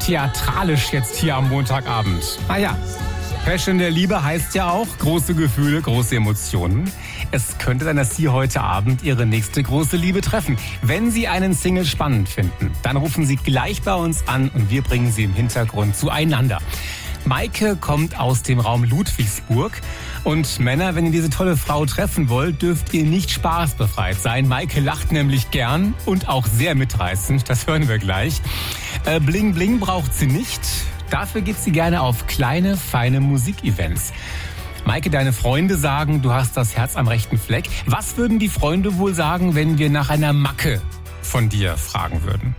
theatralisch jetzt hier am Montagabend. Naja, Passion der Liebe heißt ja auch große Gefühle, große Emotionen. Es könnte sein, dass Sie heute Abend Ihre nächste große Liebe treffen. Wenn Sie einen Single spannend finden, dann rufen Sie gleich bei uns an und wir bringen Sie im Hintergrund zueinander. Maike kommt aus dem Raum Ludwigsburg. Und Männer, wenn ihr diese tolle Frau treffen wollt, dürft ihr nicht spaßbefreit sein. Maike lacht nämlich gern und auch sehr mitreißend. Das hören wir gleich. Bling Bling braucht sie nicht. Dafür geht sie gerne auf kleine, feine Musikevents. Maike, deine Freunde sagen, du hast das Herz am rechten Fleck. Was würden die Freunde wohl sagen, wenn wir nach einer Macke von dir fragen würden?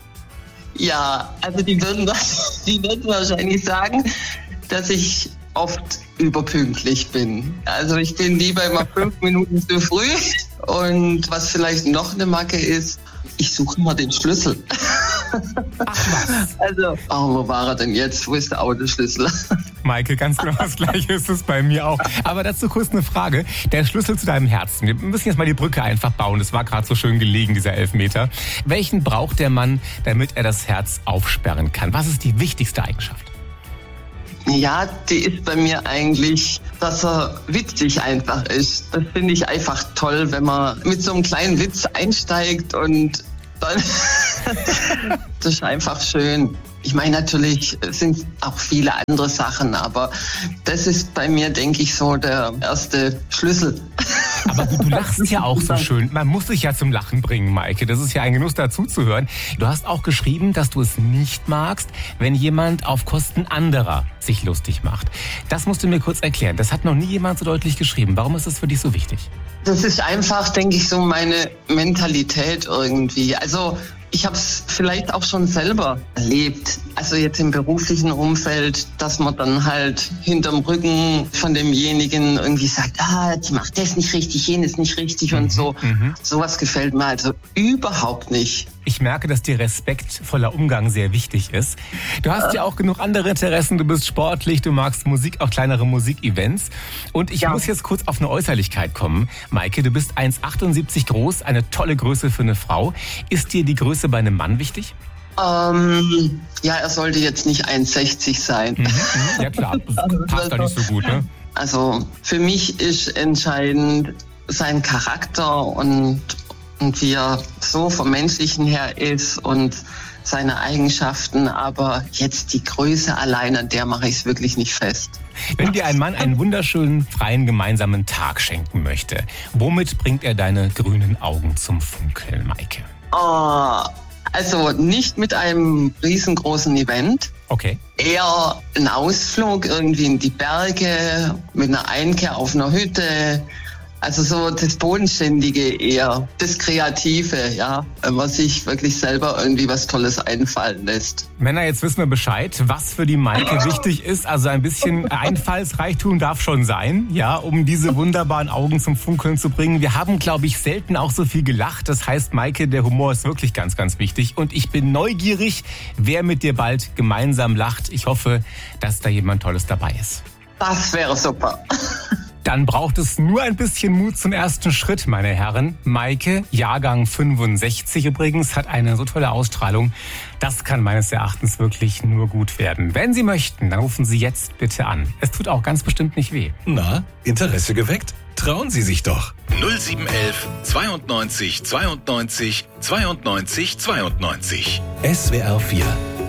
Ja, also die würden wahrscheinlich sagen, dass ich oft überpünktlich bin. Also ich bin lieber immer 5 Minuten zu früh. Und was vielleicht noch eine Macke ist, ich suche immer den Schlüssel. Ach was. Also, wo war er denn jetzt? Wo ist der Autoschlüssel? Maike, ganz genau das Gleiche ist es bei mir auch. Aber dazu kurz eine Frage. Der Schlüssel zu deinem Herzen. Wir müssen jetzt mal die Brücke einfach bauen. Das war gerade so schön gelegen, dieser Elfmeter. Welchen braucht der Mann, damit er das Herz aufsperren kann? Was ist die wichtigste Eigenschaft? Ja, die ist bei mir eigentlich, dass er witzig einfach ist. Das finde ich einfach toll, wenn man mit so einem kleinen Witz einsteigt und dann das ist einfach schön. Ich meine, natürlich sind auch viele andere Sachen, aber das ist bei mir, denke ich, so der erste Schlüssel. Aber du lachst ja auch so schön. Man muss dich ja zum Lachen bringen, Maike. Das ist ja ein Genuss, dazu zu hören. Du hast auch geschrieben, dass du es nicht magst, wenn jemand auf Kosten anderer sich lustig macht. Das musst du mir kurz erklären. Das hat noch nie jemand so deutlich geschrieben. Warum ist das für dich so wichtig? Das ist einfach, denke ich, so meine Mentalität irgendwie. Also ich habe es vielleicht auch schon selber erlebt. Also jetzt im beruflichen Umfeld, dass man dann halt hinterm Rücken von demjenigen irgendwie sagt, die macht das nicht richtig, jenes nicht richtig und so. Sowas gefällt mir also überhaupt nicht. Ich merke, dass dir respektvoller Umgang sehr wichtig ist. Du hast ja auch genug andere Interessen. Du bist sportlich, du magst Musik, auch kleinere Musikevents. Und ich muss jetzt kurz auf eine Äußerlichkeit kommen. Maike, du bist 1,78 groß, eine tolle Größe für eine Frau. Ist dir die Größe bei einem Mann wichtig? Er sollte jetzt nicht 1,60 sein. Ja klar, passt doch nicht so gut, ne? Also für mich ist entscheidend sein Charakter und wie er so vom Menschlichen her ist und seine Eigenschaften, aber jetzt die Größe allein, an der mache ich es wirklich nicht fest. Wenn dir ein Mann einen wunderschönen, freien, gemeinsamen Tag schenken möchte, womit bringt er deine grünen Augen zum Funkeln, Maike? Also nicht mit einem riesengroßen Event. Okay. Eher ein Ausflug irgendwie in die Berge, mit einer Einkehr auf einer Hütte. Also so das Bodenständige eher, das Kreative, ja, wenn man sich wirklich selber irgendwie was Tolles einfallen lässt. Männer, jetzt wissen wir Bescheid, was für die Maike wichtig ist. Also ein bisschen Einfallsreichtum darf schon sein, ja, um diese wunderbaren Augen zum Funkeln zu bringen. Wir haben, glaube ich, selten auch so viel gelacht. Das heißt, Maike, der Humor ist wirklich ganz, ganz wichtig. Und ich bin neugierig, wer mit dir bald gemeinsam lacht. Ich hoffe, dass da jemand Tolles dabei ist. Das wäre super. Dann braucht es nur ein bisschen Mut zum ersten Schritt, meine Herren. Maike, Jahrgang 65 übrigens, hat eine so tolle Ausstrahlung. Das kann meines Erachtens wirklich nur gut werden. Wenn Sie möchten, dann rufen Sie jetzt bitte an. Es tut auch ganz bestimmt nicht weh. Na, Interesse geweckt? Trauen Sie sich doch. 0711 92 92 92 92. SWR 4